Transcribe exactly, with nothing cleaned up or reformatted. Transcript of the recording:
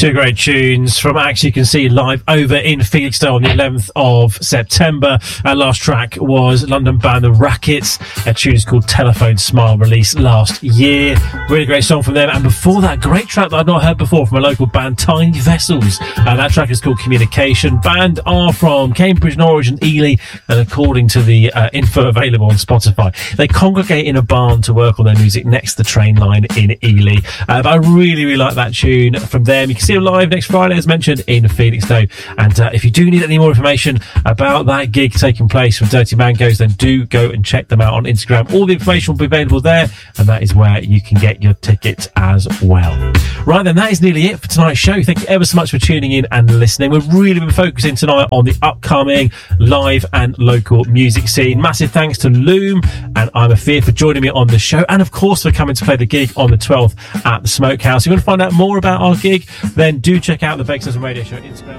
Two great tunes from acts you can see live over in Felixstowe on the eleventh of September. Our last track was London band The Rackets. A tune is called Telephone Smile, released last year. Really great song from them. And before that, great track that I'd not heard before from a local band, Tiny Vessels. Uh, that track is called Communication. Band are from Cambridge, Norwich and Ely, and according to the uh, info available on Spotify, they congregate in a barn to work on their music next to the train line in Ely. Uh, but I really, really like that tune from them. You can see them live next Friday, as mentioned, in Felixstowe. And uh, if you do need any more information about that gig taking place from Dirty Mangoes, then do go and check them out on Instagram. All the information will be available there, and that is where you can get your tickets as well. Right then, that is nearly it for tonight's show. Thank you ever so much for tuning in and listening. We've really been focusing tonight on the upcoming live and local music scene. Massive thanks to Loom and I'm a Fear for joining me on the show, and of course for coming to play the gig on the twelfth at the Smokehouse. If you want to find out more about our gig, then do check out the Vexers Radio Show Instagram.